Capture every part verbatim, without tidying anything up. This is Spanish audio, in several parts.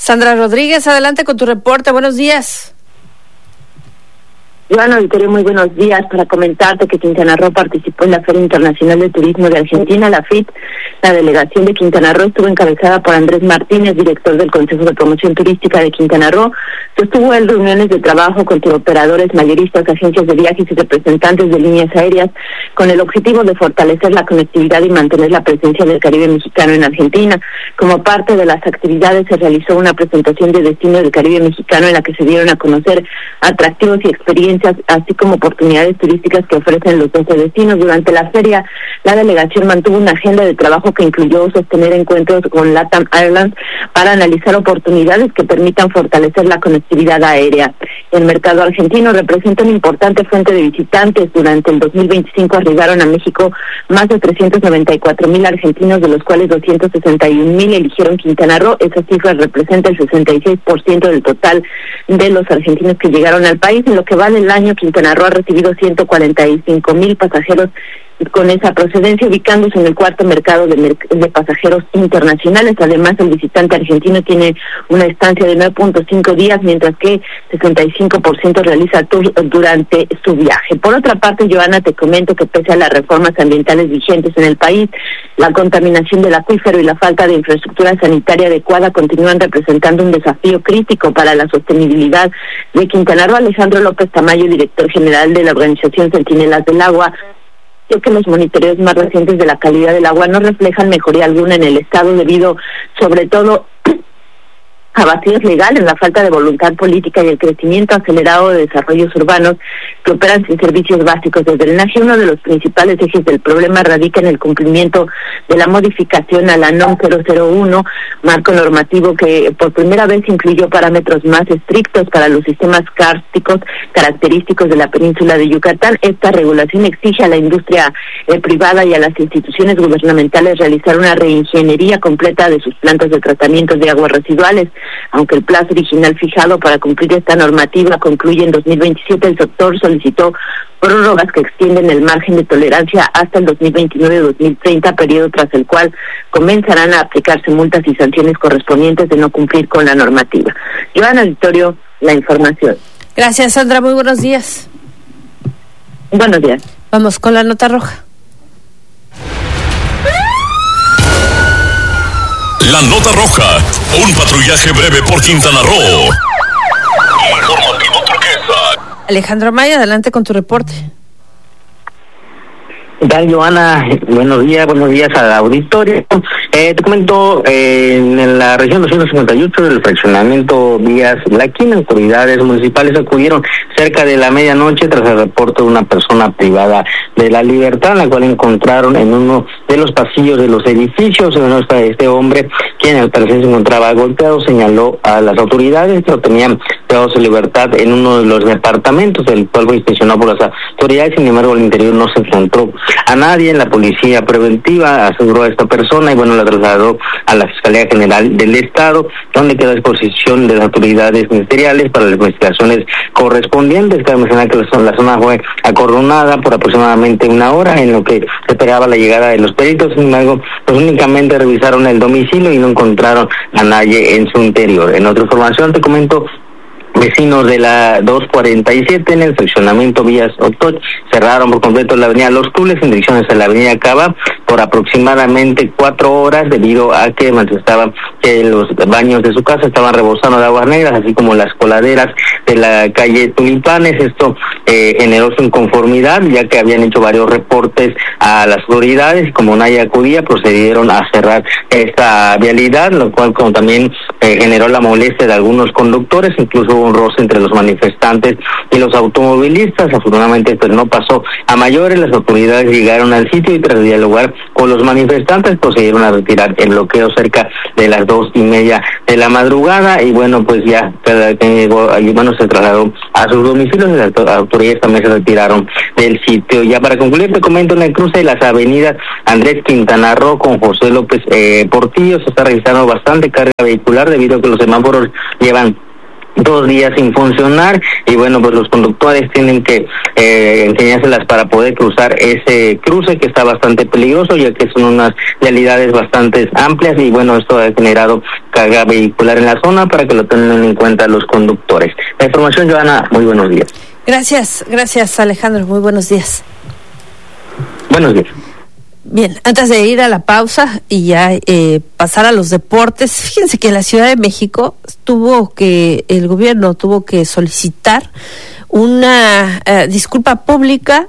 Sandra Rodríguez, adelante con tu reporte. Buenos días. Joana, Victoria, muy buenos días. Para comentarte que Quintana Roo participó en la Feria Internacional de Turismo de Argentina, la F I T. La delegación de Quintana Roo estuvo encabezada por Andrés Martínez, director del Consejo de Promoción Turística de Quintana Roo. Sostuvo en reuniones de trabajo con operadores, mayoristas, agencias de viajes y representantes de líneas aéreas, con el objetivo de fortalecer la conectividad y mantener la presencia del Caribe mexicano en Argentina. Como parte de las actividades se realizó una presentación de destino del Caribe mexicano en la que se dieron a conocer atractivos y experiencias, así como oportunidades turísticas que ofrecen los doce destinos. Durante la feria, la delegación mantuvo una agenda de trabajo que incluyó sostener encuentros con LATAM Airlines para analizar oportunidades que permitan fortalecer la conectividad aérea. El mercado argentino representa una importante fuente de visitantes. Durante el dos mil veinticinco arribaron a México más de trescientos noventa y cuatro mil argentinos, de los cuales doscientos sesenta y un mil eligieron Quintana Roo. Esa cifra representa el sesenta y seis por ciento del total de los argentinos que llegaron al país. En lo que va del año, Quintana Roo ha recibido ciento cuarenta y cinco mil pasajeros con esa procedencia, ubicándose en el cuarto mercado de, mer- de pasajeros internacionales. Además, el visitante argentino tiene una estancia de nueve punto cinco días, mientras que sesenta y cinco por ciento realiza tours durante su viaje. Por otra parte, Joana, te comento que pese a las reformas ambientales vigentes en el país, la contaminación del acuífero y la falta de infraestructura sanitaria adecuada continúan representando un desafío crítico para la sostenibilidad de Quintana Roo. Alejandro López Tamayo, director general de la organización Centinelas del Agua, que los monitoreos más recientes de la calidad del agua no reflejan mejoría alguna en el estado, debido sobre todo a vacíos legales, la falta de voluntad política y el crecimiento acelerado de desarrollos urbanos que operan sin servicios básicos de drenaje. Uno de los principales ejes del problema radica en el cumplimiento de la modificación a la N O M cero cero uno, marco normativo que por primera vez incluyó parámetros más estrictos para los sistemas cársticos característicos de la península de Yucatán. Esta regulación exige a la industria eh, privada y a las instituciones gubernamentales realizar una reingeniería completa de sus plantas de tratamiento de aguas residuales. Aunque el plazo original fijado para cumplir esta normativa concluye en dos mil veintisiete, el sector solicitó prórrogas que extienden el margen de tolerancia hasta el dos mil veintinueve dos mil treinta, periodo tras el cual comenzarán a aplicarse multas y sanciones correspondientes de no cumplir con la normativa. Joana, Victorio, la información. Gracias, Sandra. Muy buenos días. Buenos días. Vamos con la nota roja. La nota roja, un patrullaje breve por Quintana Roo. Informativo Turquesa. Alejandro Maya, adelante con tu reporte. ¿Qué tal, Joana? Buenos días, buenos días al auditorio. Eh, te comento, eh, en la región doscientos cincuenta y ocho del fraccionamiento Vías Laquín, autoridades municipales acudieron cerca de la medianoche tras el reporte de una persona privada de la libertad, la cual encontraron en uno de los pasillos de los edificios. Este hombre, quien al parecer se encontraba golpeado, señaló a las autoridades que lo tenían privados de libertad en uno de los departamentos, del cual fue inspeccionado por las autoridades. Sin embargo, al interior no se encontró a nadie. La policía preventiva aseguró a esta persona y bueno, la trasladó a la Fiscalía General del Estado, donde quedó a disposición de las autoridades ministeriales para las investigaciones correspondientes. Cabe mencionar que la zona fue acordonada por aproximadamente una hora, en lo que se esperaba la llegada de los peritos. Sin embargo, pues únicamente revisaron el domicilio y no encontraron a nadie en su interior. En otra información te comento, vecinos de la doscientos cuarenta y siete en el fraccionamiento Vías Otoch cerraron por completo la avenida Los Tules en dirección hacia la avenida Cava por aproximadamente cuatro horas, debido a que manifestaban que los baños de su casa estaban rebosando de aguas negras, así como las coladeras de la calle Tulipanes. Esto eh, generó su inconformidad, ya que habían hecho varios reportes a las autoridades y como nadie acudía, procedieron a cerrar esta vialidad, lo cual como también eh, generó la molestia de algunos conductores. Incluso hubo un roce entre los manifestantes y los automovilistas. Afortunadamente pues no pasó a mayores. Las autoridades llegaron al sitio y tras dialogar con los manifestantes procedieron a retirar el bloqueo cerca de las dos y media de la madrugada y bueno, pues ya cada que llegó, bueno, se trasladó a sus domicilios y las autoridades también se retiraron del sitio. Ya para concluir te comento, en el cruce de las avenidas Andrés Quintana Roo con José López eh, Portillo se está registrando bastante carga vehicular debido a que los semáforos llevan dos días sin funcionar, y bueno, pues los conductores tienen que eh, enseñárselas para poder cruzar ese cruce que está bastante peligroso, ya que son unas realidades bastante amplias, y bueno, esto ha generado carga vehicular en la zona para que lo tengan en cuenta los conductores. La información, Joana, muy buenos días. Gracias, gracias Alejandro, muy buenos días. Buenos días. Bien, antes de ir a la pausa y ya eh, pasar a los deportes, fíjense que en la Ciudad de México tuvo que, el gobierno tuvo que solicitar una eh, disculpa pública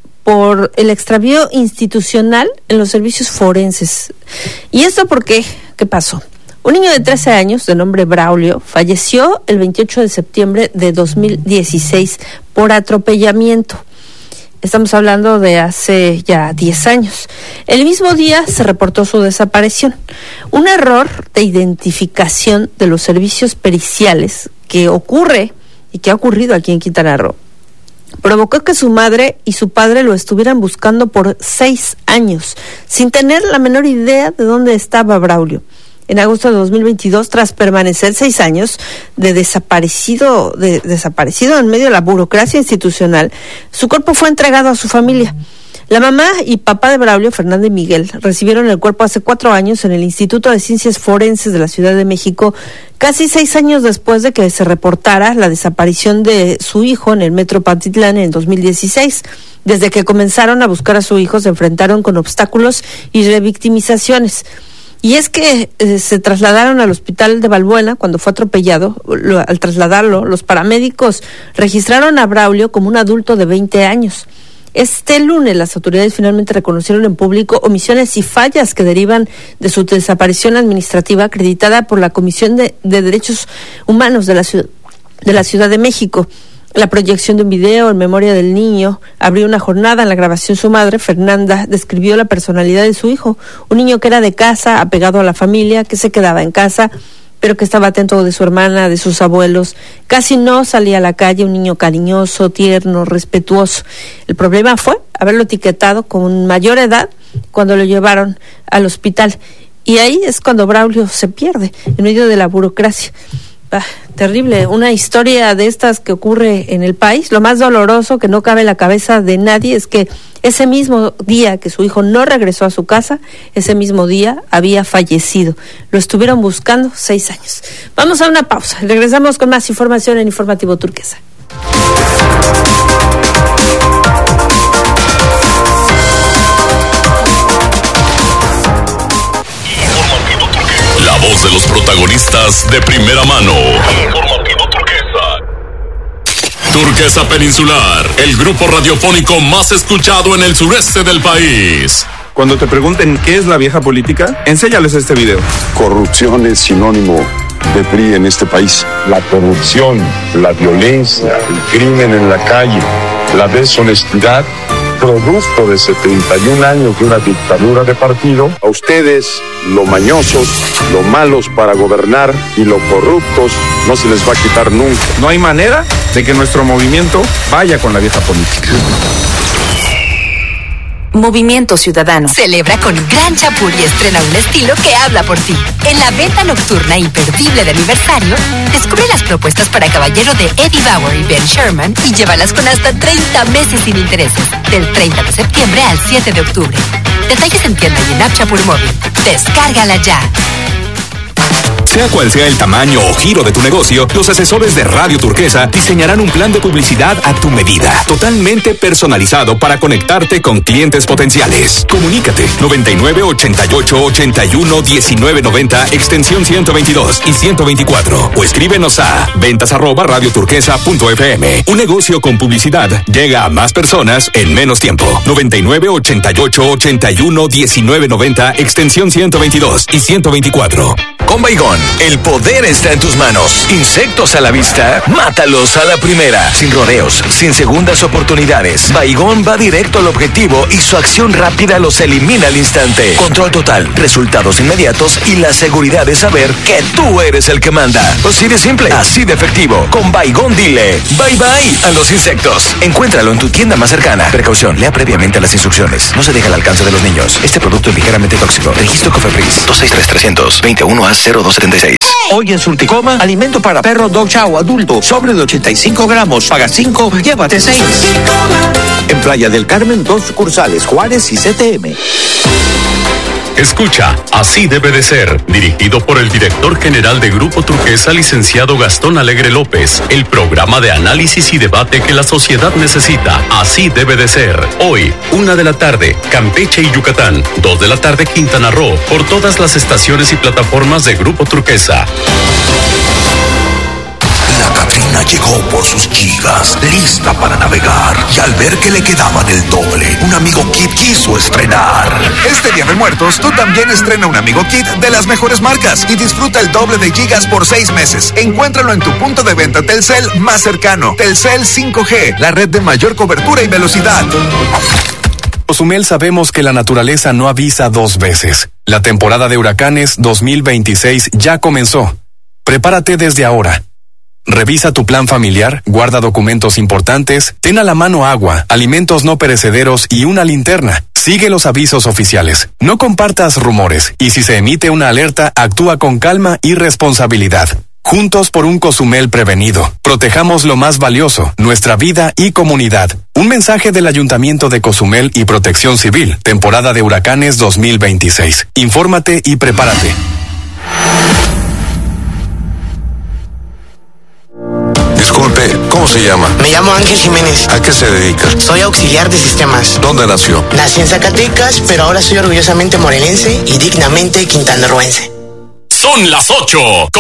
por el extravío institucional en los servicios forenses. ¿Y esto por qué? ¿Qué pasó? Un niño de trece años, de nombre Braulio, falleció el veintiocho de septiembre de dos mil dieciséis por atropellamiento. Estamos hablando de hace ya diez años. El mismo día se reportó su desaparición. Un error de identificación de los servicios periciales que ocurre y que ha ocurrido aquí en Quintana Roo provocó que su madre y su padre lo estuvieran buscando por seis años, sin tener la menor idea de dónde estaba Braulio. En agosto de dos mil veintidós, tras permanecer seis años de desaparecido, de desaparecido en medio de la burocracia institucional, su cuerpo fue entregado a su familia. La mamá y papá de Braulio, Fernanda y Miguel, recibieron el cuerpo hace cuatro años en el Instituto de Ciencias Forenses de la Ciudad de México, casi seis años después de que se reportara la desaparición de su hijo en el Metro Pantitlán en dos mil dieciséis. Desde que comenzaron a buscar a su hijo, se enfrentaron con obstáculos y revictimizaciones. Y es que eh, se trasladaron al hospital de Balbuena cuando fue atropellado. Lo, al trasladarlo, los paramédicos registraron a Braulio como un adulto de veinte años. Este lunes las autoridades finalmente reconocieron en público omisiones y fallas que derivan de su desaparición administrativa acreditada por la Comisión de, de Derechos Humanos de la, ciudad, de la Ciudad de México. La proyección de un video en memoria del niño abrió una jornada. En la grabación, su madre, Fernanda, describió la personalidad de su hijo, un niño que era de casa, apegado a la familia, que se quedaba en casa, pero que estaba atento de su hermana, de sus abuelos. Casi no salía a la calle, un niño cariñoso, tierno, respetuoso. El problema fue haberlo etiquetado con mayor edad cuando lo llevaron al hospital. Y ahí es cuando Braulio se pierde, en medio de la burocracia. Ah, terrible, una historia de estas que ocurre en el país. Lo más doloroso, que no cabe en la cabeza de nadie, es que ese mismo día que su hijo no regresó a su casa, ese mismo día había fallecido. Lo estuvieron buscando seis años. Vamos a una pausa, regresamos con más información en Informativo Turquesa. La voz de los protagonistas de primera mano. Informativo Turquesa. Turquesa Peninsular, el grupo radiofónico más escuchado en el sureste del país. Cuando te pregunten qué es la vieja política, enséñales este video. Corrupción es sinónimo de P R I en este país. La corrupción, la violencia, el crimen en la calle, la deshonestidad, producto de setenta y un años de una dictadura de partido. A ustedes, lo mañosos, lo malos para gobernar y lo corruptos, no se les va a quitar nunca. No hay manera de que nuestro movimiento vaya con la vieja política. Movimiento Ciudadano celebra con Gran Chapur y estrena un estilo que habla por ti. En la venta nocturna imperdible de aniversario, descubre las propuestas para caballero de Eddie Bauer y Ben Sherman y llévalas con hasta treinta meses sin intereses, del treinta de septiembre al siete de octubre. Detalles en tienda y en App Chapur Móvil. Descárgala ya. Sea cual sea el tamaño o giro de tu negocio, los asesores de Radio Turquesa diseñarán un plan de publicidad a tu medida, totalmente personalizado para conectarte con clientes potenciales. Comunícate noventa y nueve, ochenta y ocho, ochenta y uno, diecinueve noventa, extensión ciento veintidós y ciento veinticuatro, o escríbenos a ventas arroba radioturquesa punto f m. Un negocio con publicidad llega a más personas en menos tiempo. noventa y nueve, ochenta y ocho, ochenta y uno, diecinueve noventa, extensión ciento veintidós y ciento veinticuatro. Con Baygon, el poder está en tus manos. Insectos a la vista, mátalos a la primera. Sin rodeos, sin segundas oportunidades. Baygon va directo al objetivo y su acción rápida los elimina al instante. Control total, resultados inmediatos y la seguridad de saber que tú eres el que manda. Así de simple, así de efectivo. Con Baygon dile bye bye a los insectos. Encuéntralo en tu tienda más cercana. Precaución, lea previamente las instrucciones. No se deja al alcance de los niños. Este producto es ligeramente tóxico. Registro COFEPRIS dos seis tres, tres cero cero, veintiuno A cero dos setenta y seis. Hoy en Surticoma, alimento para perro Dog Chow adulto, sobre de ochenta y cinco gramos, paga cinco, llévate seis. En Playa del Carmen, dos sucursales, Juárez y C T M. Escucha, Así debe de ser, dirigido por el director general de Grupo Turquesa, licenciado Gastón Alegre López, el programa de análisis y debate que la sociedad necesita. Así debe de ser. Hoy, una de la tarde, Campeche y Yucatán, dos de la tarde, Quintana Roo, por todas las estaciones y plataformas de Grupo Turquesa. La Catrina llegó por sus gigas, lista para navegar, y al ver que le quedaban el doble, un amigo kit quiso estrenar. Este Día de Muertos, tú también estrena un amigo kit de las mejores marcas y disfruta el doble de gigas por seis meses. Encuéntralo en tu punto de venta Telcel más cercano. Telcel cinco G, la red de mayor cobertura y velocidad. Cozumel sabemos que la naturaleza no avisa dos veces. La temporada de huracanes dos mil veintiséis ya comenzó. Prepárate desde ahora. Revisa tu plan familiar, guarda documentos importantes, ten a la mano agua, alimentos no perecederos y una linterna. Sigue los avisos oficiales. No compartas rumores y si se emite una alerta, actúa con calma y responsabilidad. Juntos por un Cozumel prevenido. Protejamos lo más valioso, nuestra vida y comunidad. Un mensaje del Ayuntamiento de Cozumel y Protección Civil. Temporada de huracanes dos mil veintiséis. Infórmate y prepárate. Disculpe, ¿cómo se llama? Me llamo Ángel Jiménez. ¿A qué se dedica? Soy auxiliar de sistemas. ¿Dónde nació? Nací en Zacatecas, pero ahora soy orgullosamente morelense y dignamente quintanarroense. Son las ocho.